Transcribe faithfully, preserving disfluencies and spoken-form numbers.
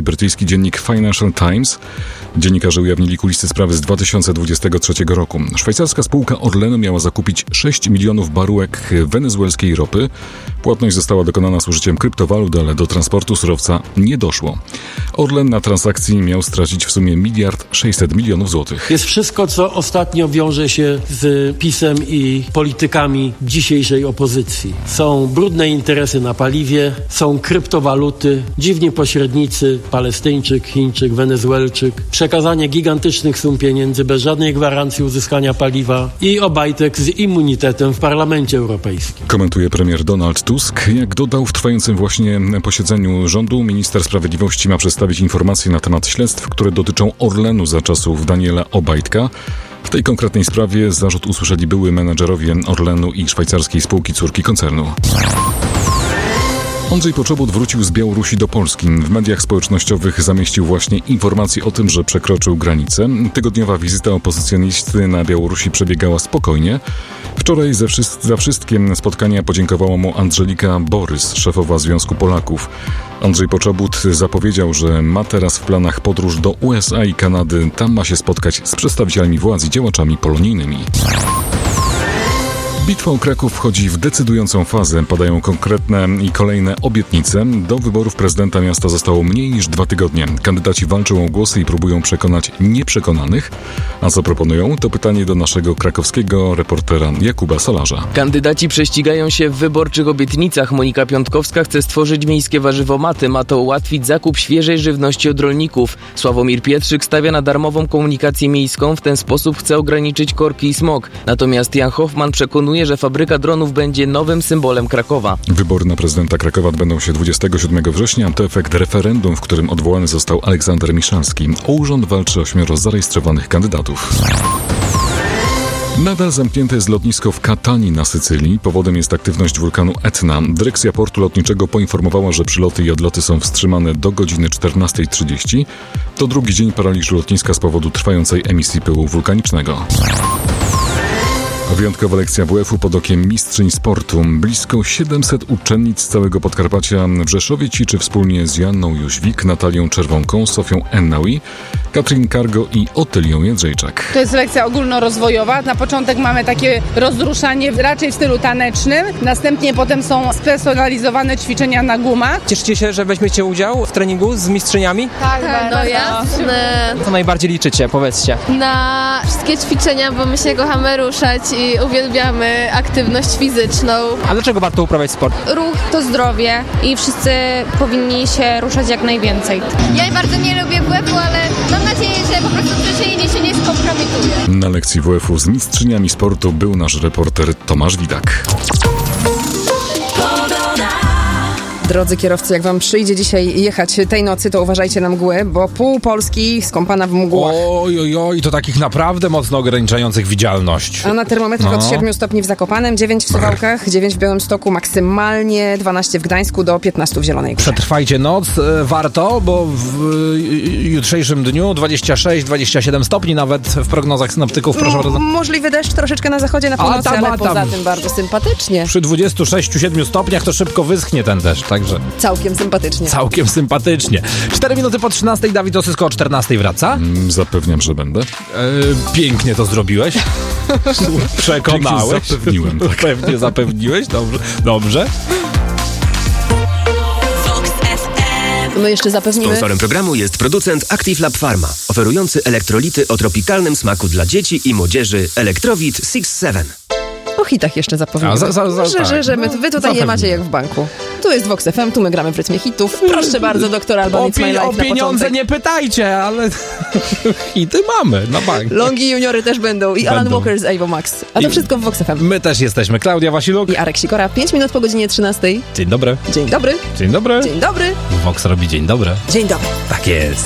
brytyjski dziennik Financial Times. Dziennikarze ujawnili kulisy sprawy z dwa tysiące dwudziestego trzeciego roku. Szwajcarska spółka Orlenu miała zakupić sześć milionów baryłek wenezuelskiej ropy. Płatność została dokonana z użyciem kryptowalut, ale do transportu surowca nie doszło. Orlen na transakcji miał stracić w sumie miliard sześćset milionów złotych. Jest wszystko, co ostatnio wiąże się z PiS-em i politykami dzisiejszej opozycji. Są brudne interesy na paliwie, są kryptowaluty, dziwni pośrednicy, Palestyńczyk, Chińczyk, Wenezuelczyk, przekazanie gigantycznych sum pieniędzy bez żadnej gwarancji uzyskania paliwa i Obajtek z immunitetem w Parlamencie Europejskim. Komentuje premier Donald Tusk. Jak dodał, w trwającym właśnie posiedzeniu rządu minister sprawiedliwości ma przedstawić informacje na temat śledztw, które dotyczą Orlenu za czasów Daniela Obajtka. W tej konkretnej sprawie zarzut usłyszeli były menedżerowie Orlenu i szwajcarskiej spółki córki koncernu. Andrzej Poczobut wrócił z Białorusi do Polski. W mediach społecznościowych zamieścił właśnie informacje o tym, że przekroczył granicę. Tygodniowa wizyta opozycjonisty na Białorusi przebiegała spokojnie. Wczoraj ze wszy- za wszystkie spotkania podziękowała mu Andżelika Borys, szefowa Związku Polaków. Andrzej Poczobut zapowiedział, że ma teraz w planach podróż do U S A i Kanady. Tam ma się spotkać z przedstawicielami władz i działaczami polonijnymi. Bitwa o Kraków wchodzi w decydującą fazę. Padają konkretne i kolejne obietnice. Do wyborów prezydenta miasta zostało mniej niż dwa tygodnie. Kandydaci walczą o głosy i próbują przekonać nieprzekonanych. A co proponują? To pytanie do naszego krakowskiego reportera Jakuba Solarza. Kandydaci prześcigają się w wyborczych obietnicach. Monika Piątkowska chce stworzyć miejskie warzywomaty. Ma to ułatwić zakup świeżej żywności od rolników. Sławomir Pietrzyk stawia na darmową komunikację miejską. W ten sposób chce ograniczyć korki i smog. Natomiast Jan Hoffman przekonuje, że fabryka dronów będzie nowym symbolem Krakowa. Wybory na prezydenta Krakowa odbędą się dwudziestego siódmego września. To efekt referendum, w którym odwołany został Aleksander Miszalski. O urząd walczy ośmioro zarejestrowanych kandydatów. Nadal zamknięte jest lotnisko w Katani na Sycylii. Powodem jest aktywność wulkanu Etna. Dyrekcja portu lotniczego poinformowała, że przyloty i odloty są wstrzymane do godziny czternastej trzydzieści. To drugi dzień paraliżu lotniska z powodu trwającej emisji pyłu wulkanicznego. Wyjątkowa lekcja W F-u pod okiem mistrzyń sportu. Blisko siedemset uczennic z całego Podkarpacia w Rzeszowie ćwiczy wspólnie z Joanną Jóźwik, Natalią Czerwonką, Sofią Ennaui, Katrin Kargo i Otylią Jędrzejczak. To jest lekcja ogólnorozwojowa. Na początek mamy takie rozruszanie raczej w stylu tanecznym. Następnie potem są spersonalizowane ćwiczenia na gumach. Cieszycie się, że weźmiecie udział w treningu z mistrzyniami? Tak, tak no jasne. Co najbardziej liczycie? Powiedzcie. Na wszystkie ćwiczenia, bo my się kochamy ruszać i uwielbiamy aktywność fizyczną. A dlaczego warto uprawiać sport? Ruch to zdrowie i wszyscy powinni się ruszać jak najwięcej. Ja bardzo nie lubię W F-u, ale mam nadzieję, że po prostu życzenie się nie skompromituje. Na lekcji W F-u z mistrzyniami sportu był nasz reporter Tomasz Widak. Drodzy kierowcy, jak wam przyjdzie dzisiaj jechać tej nocy, to uważajcie na mgłę, bo pół Polski skąpana w mgłach. Oj, oj, oj, to takich naprawdę mocno ograniczających widzialność. A na termometrach no. od siedmiu stopni w Zakopanem, dziewięć w Suwałkach, dziewięć w Białymstoku, maksymalnie dwanaście w Gdańsku do piętnastu w Zielonej Górze. Przetrwajcie noc, e, warto, bo w e, jutrzejszym dniu dwadzieścia sześć dwadzieścia siedem stopni nawet w prognozach synoptyków, proszę bardzo. M- możliwy deszcz troszeczkę na zachodzie, na północy, tam, ale tam. poza tym bardzo sympatycznie. Przy dwudziestu sześciu siedmiu stopniach to szybko wyschnie ten deszcz, także... Całkiem sympatycznie. Całkiem sympatycznie. Cztery minuty po trzynastej, Dawid Osysko o czternastej wraca. Mm, zapewniam, że będę. E, pięknie to zrobiłeś. Przekonałeś. Pięknie zapewniłem. Tak. Pewnie zapewniłeś, dobrze. Dobrze. My jeszcze zapewnimy... Sponsorem programu jest producent Active Lab Pharma, oferujący elektrolity o tropikalnym smaku dla dzieci i młodzieży Electrowit six seven. O hitach jeszcze zapowiemy. A, za, za, za, że, tak. że, że my, wy tutaj je macie jak w banku. Tu jest Vox F M, tu my gramy w rytmie hitów. Proszę bardzo, doktor Alban, It's My Life O na pieniądze początek. nie pytajcie, ale hity mamy na bank. Longi Juniory też będą i Alan Będą. Walker z Evo Max. A to I wszystko w Vox F M. My też jesteśmy. Klaudia Wasiluk I Arek Sikora. Pięć minut po godzinie trzynastej. Dzień dobry. Dzień dobry. Dzień dobry. Dzień dobry. Vox robi dzień dobry. Dzień dobry. Tak jest.